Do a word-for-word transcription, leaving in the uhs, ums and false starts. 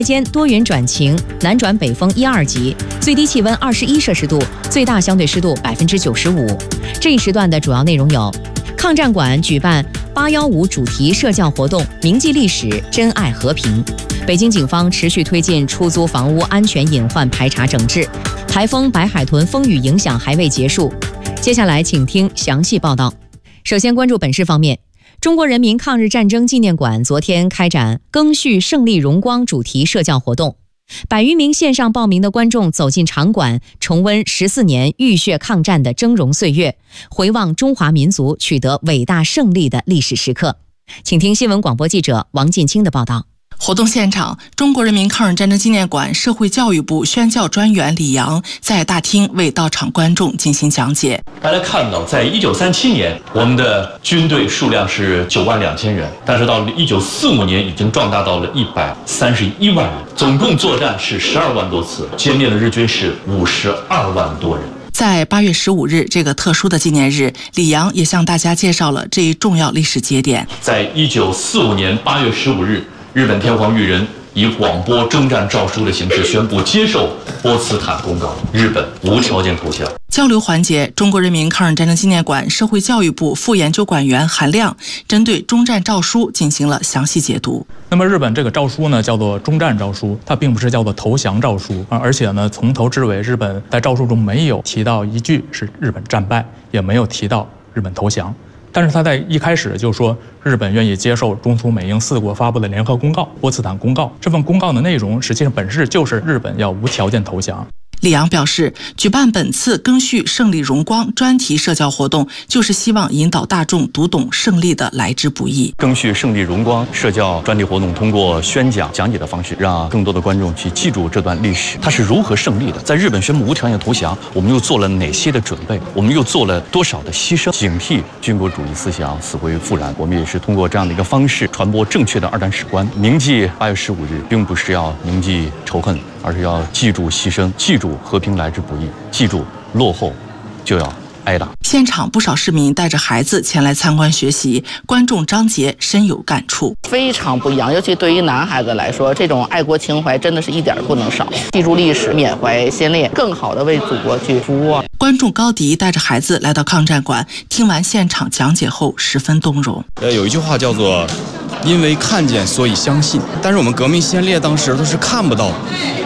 间多云转晴，南转北风一二级，最低气温二十一摄氏度，最大相对湿度百分之九十五。这一时段的主要内容有：抗战馆举办八一五主题社教活动，铭记历史，珍爱和平。北京警方持续推进出租房屋安全隐患排查整治。台风白海豚风雨影响还未结束。接下来请听详细报道。首先关注本市方面。中国人民抗日战争纪念馆昨天开展赓续胜利荣光主题社教活动，百余名线上报名的观众走进场馆，重温十四年浴血抗战的峥嵘岁月，回望中华民族取得伟大胜利的历史时刻。请听新闻广播记者王进清的报道。 活动现场，中国人民抗日战争纪念馆社会教育部宣教专员李阳在大厅为到场观众进行讲解。 大家看到，在一九三七年，我们的军队数量是九万两千人，但是到了一九四五年，已经壮大到了一百三十一万人，总共作战是十二万多次，歼灭的日军是五十二万多人。 在八月十五日这个特殊的纪念日，李阳也向大家介绍了这一重要历史节点。 在一九四五年八月十五日，日本天皇裕仁以广播征战诏书的形式宣布接受波茨坦公告，日本无条件投降。 交流环节，中国人民抗日战争纪念馆社会教育部副研究馆员韩亮针对终战诏书进行了详细解读。 那么日本这个诏书呢，叫做终战诏书，它并不是叫做投降诏书啊，而且呢，从头至尾，日本在诏书中没有提到一句是日本战败，也没有提到日本投降。但是他在一开始就说，日本愿意接受中苏美英四国发布的联合公告——波茨坦公告。这份公告的内容，实际上本质就是日本要无条件投降。 李阳表示，举办本次赓续胜利荣光专题社教活动，就是希望引导大众读懂胜利的来之不易。 赓续胜利荣光社教专题活动，通过宣讲、讲解的方式，让更多的观众去记住这段历史，它是如何胜利的。在日本宣布无条件投降，我们又做了哪些的准备？我们又做了多少的牺牲？警惕军国主义思想死灰复燃。我们也是通过这样的一个方式，传播正确的二战史观。铭记八月十五日，并不是要铭记仇恨，而是要记住牺牲，记住和平来之不易，记住落后就要挨打。 现场不少市民带着孩子前来参观学习，观众张杰深有感触。 非常不一样，尤其对于男孩子来说，这种爱国情怀真的是一点不能少。记住历史，缅怀先烈，更好的为祖国去服务。 观众高迪带着孩子来到抗战馆，听完现场讲解后十分动容。 呃，有一句话叫做因为看见所以相信，但是我们革命先烈当时都是看不到